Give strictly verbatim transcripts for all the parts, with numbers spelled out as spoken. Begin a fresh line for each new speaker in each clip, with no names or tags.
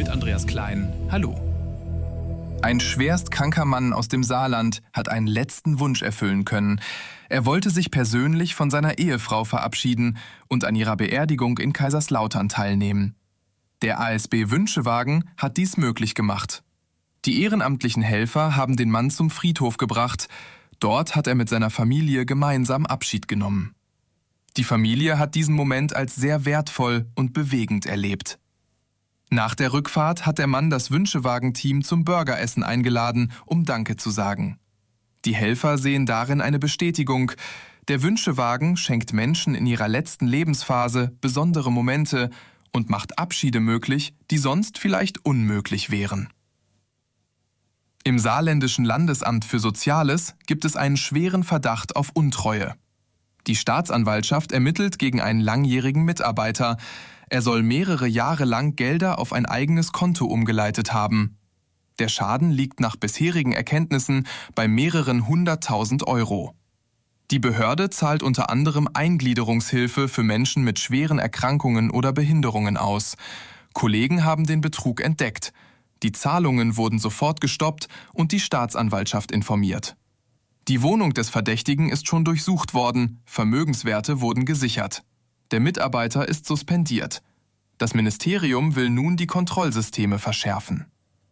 mit Andreas Klein. Hallo.
Ein schwerst kranker Mann aus dem Saarland hat einen letzten Wunsch erfüllen können. Er wollte sich persönlich von seiner Ehefrau verabschieden und an ihrer Beerdigung in Kaiserslautern teilnehmen. Der A S B-Wünschewagen hat dies möglich gemacht. Die ehrenamtlichen Helfer haben den Mann zum Friedhof gebracht. Dort hat er mit seiner Familie gemeinsam Abschied genommen. Die Familie hat diesen Moment als sehr wertvoll und bewegend erlebt. Nach der Rückfahrt hat der Mann das Wünschewagen-Team zum Burgeressen eingeladen, um Danke zu sagen. Die Helfer sehen darin eine Bestätigung. Der Wünschewagen schenkt Menschen in ihrer letzten Lebensphase besondere Momente und macht Abschiede möglich, die sonst vielleicht unmöglich wären. Im Saarländischen Landesamt für Soziales gibt es einen schweren Verdacht auf Untreue. Die Staatsanwaltschaft ermittelt gegen einen langjährigen Mitarbeiter. Er soll mehrere Jahre lang Gelder auf ein eigenes Konto umgeleitet haben. Der Schaden liegt nach bisherigen Erkenntnissen bei mehreren hunderttausend Euro. Die Behörde zahlt unter anderem Eingliederungshilfe für Menschen mit schweren Erkrankungen oder Behinderungen aus. Kollegen haben den Betrug entdeckt. Die Zahlungen wurden sofort gestoppt und die Staatsanwaltschaft informiert. Die Wohnung des Verdächtigen ist schon durchsucht worden, Vermögenswerte wurden gesichert. Der Mitarbeiter ist suspendiert. Das Ministerium will nun die Kontrollsysteme verschärfen.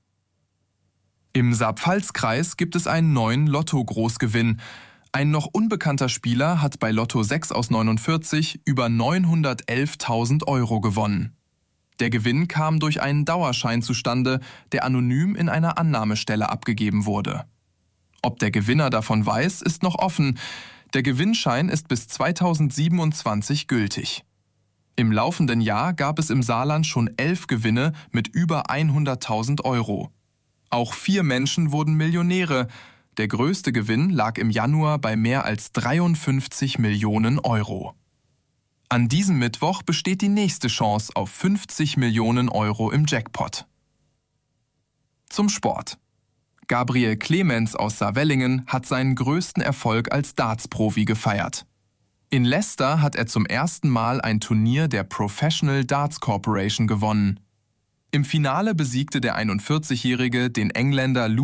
Im Saarpfalz-Kreis gibt es einen neuen Lotto-Großgewinn. Ein noch unbekannter Spieler hat bei Lotto sechs aus neunundvierzig über neunhundertelftausend Euro gewonnen. Der Gewinn kam durch einen Dauerschein zustande, der anonym in einer Annahmestelle abgegeben wurde. Ob der Gewinner davon weiß, ist noch offen. Der Gewinnschein ist bis zweitausendsiebenundzwanzig gültig. Im laufenden Jahr gab es im Saarland schon elf Gewinne mit über hunderttausend Euro. Auch vier Menschen wurden Millionäre. Der größte Gewinn lag im Januar bei mehr als dreiundfünfzig Millionen Euro. An diesem Mittwoch besteht die nächste Chance auf fünfzig Millionen Euro im Jackpot. Zum Sport. Gabriel Clemens aus Saarwellingen hat seinen größten Erfolg als Darts-Profi gefeiert. In Leicester hat er zum ersten Mal ein Turnier der Professional Darts Corporation gewonnen. Im Finale besiegte der einundvierzigjährige den Engländer